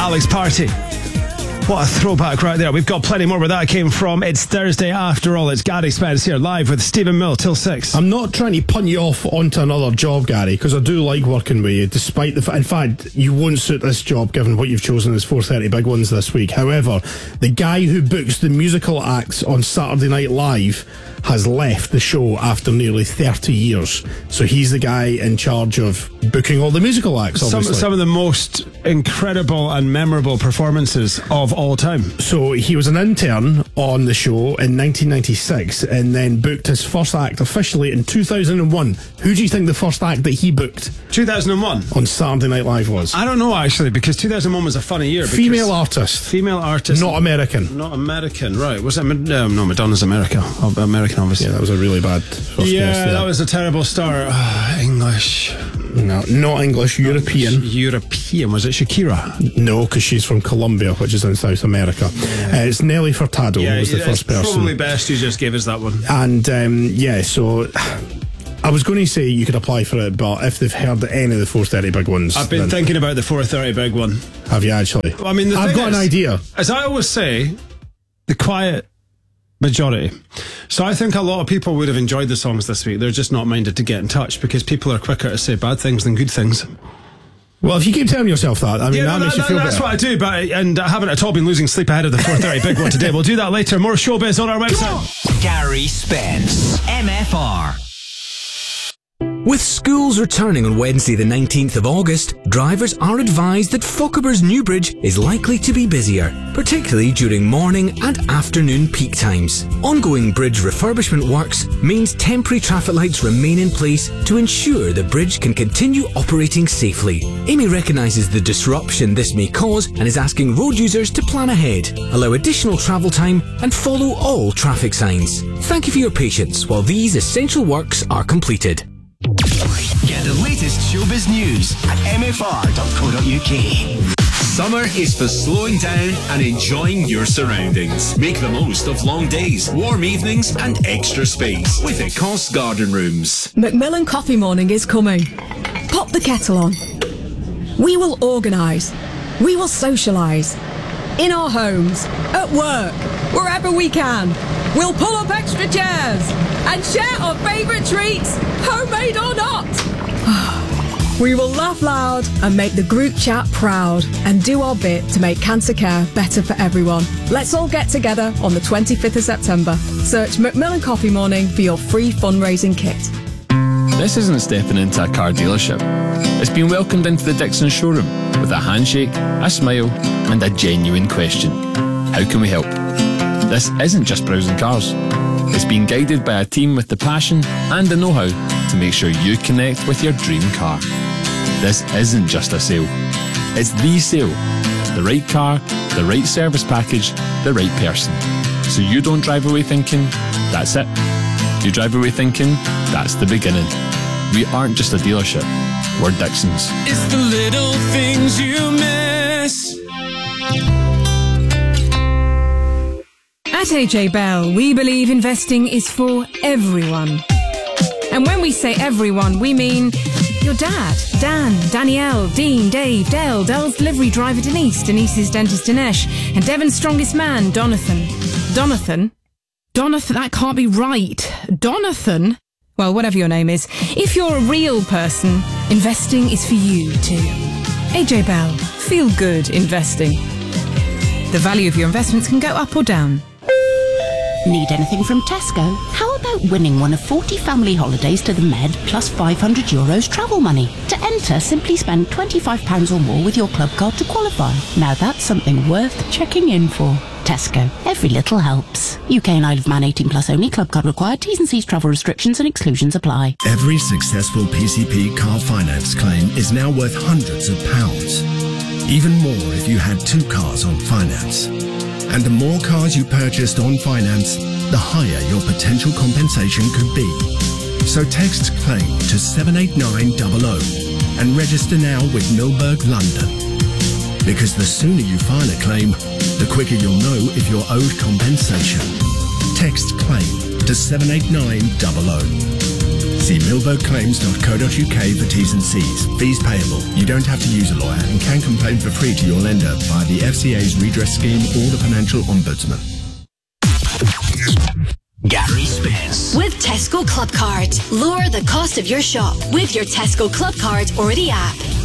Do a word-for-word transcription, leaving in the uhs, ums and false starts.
Alex Party. What a throwback right there. We've got plenty more where that came from. It's Thursday after all. It's Gary Spence here live with Stephen Mill till six. I'm not trying to punt you off onto another job, Gary, because I do like working with you, despite the fact, in fact, you won't suit this job given what you've chosen as four thirty Big Ones this week. However, the guy who books the musical acts on Saturday Night Live has left the show after nearly thirty years. So he's the guy in charge of booking all the musical acts, obviously. Some, some of the most incredible and memorable performances of all time. So he was an intern on the show in nineteen ninety-six and then booked his first act officially in two thousand one. Who do you think the first act that he booked two thousand one on Saturday Night Live was? I don't know, actually, because two thousand one was a funny year. Female artist. Female artist. Not American. Not American, right. Was it? No, no, Madonna's America. American, obviously. Yeah, that was a really bad first Yeah, guess, yeah. that was a terrible start. Oh, English. No, not English, European. European. Was it Shakira? No, because she's from Colombia, which is in South America. Yeah. Uh, it's Nelly Furtado yeah, was the first person. It's probably best you just gave us that one. And, um, yeah, so I was going to say you could apply for it, but if they've heard any of the four thirty Big Ones... I've been thinking about the four thirty Big One. Have you actually? I mean, the I've got is, an idea. As I always say, the quiet majority. So I think a lot of people would have enjoyed the songs this week. They're just not minded to get in touch because people are quicker to say bad things than good things. Well, if you keep telling yourself that, I mean, yeah, that no, makes that, you feel that's better. What I do, but and I haven't at all been losing sleep ahead of the four thirty Big One today. We'll do that later. More showbiz on our website. Gary Spence, M F R. With schools returning on Wednesday the nineteenth of August, drivers are advised that Fochabers Newbridge is likely to be busier, particularly during morning and afternoon peak times. Ongoing bridge refurbishment works means temporary traffic lights remain in place to ensure the bridge can continue operating safely. Amy recognises the disruption this may cause and is asking road users to plan ahead, allow additional travel time and follow all traffic signs. Thank you for your patience while these essential works are completed. Get the latest showbiz news at m f r dot co dot u k. Summer is for slowing down and enjoying your surroundings. Make the most of long days, warm evenings and extra space with Ecosse Garden Rooms. Macmillan Coffee Morning is coming. Pop the kettle on. We will organise. We will socialise. In our homes, at work, wherever we can. We'll pull up extra chairs and share our favourite treats, homemade or not. We will laugh loud and make the group chat proud and do our bit to make cancer care better for everyone. Let's all get together on the twenty-fifth of September. Search Macmillan Coffee Morning for your free fundraising kit. This isn't stepping into a car dealership. It's been welcomed into the Dixon showroom with a handshake, a smile and a genuine question. How can we help? This isn't just browsing cars. It's being guided by a team with the passion and the know-how to make sure you connect with your dream car. This isn't just a sale. It's the sale. The right car, the right service package, the right person. So you don't drive away thinking, that's it. You drive away thinking, that's the beginning. We aren't just a dealership. We're Dixon's. It's the little things you miss. At A J Bell, we believe investing is for everyone. And when we say everyone, we mean your dad, Dan, Danielle, Dean, Dave, Dale, Dell's delivery driver Denise, Denise's dentist Dinesh, and Devon's strongest man, Donathan. Donathan? Donathan, that can't be right. Donathan? Well, whatever your name is, if you're a real person, investing is for you too. A J Bell, feel good investing. The value of your investments can go up or down. Need anything from Tesco? How about winning one of forty family holidays to the Med plus five hundred euros travel money? To enter, simply spend twenty-five pounds or more with your club card to qualify. Now that's something worth checking in for. Tesco. Every little helps. U K and Isle of Man eighteen plus only. Club card required. T's and C's travel restrictions and exclusions apply. Every successful P C P car finance claim is now worth hundreds of pounds. Even more if you had two cars on finance. And the more cars you purchased on finance, the higher your potential compensation could be. So text CLAIM to seven eight nine zero zero and register now with Milberg London. Because the sooner you file a claim, the quicker you'll know if you're owed compensation. Text CLAIM to seven eight nine zero zero. See milbo claims dot co dot uk for T's and C's. Fees payable. You don't have to use a lawyer and can complain for free to your lender via the F C A's redress scheme or the Financial Ombudsman. Gary Spence. With Tesco Club Card. Lower the cost of your shop with your Tesco Club Card or the app.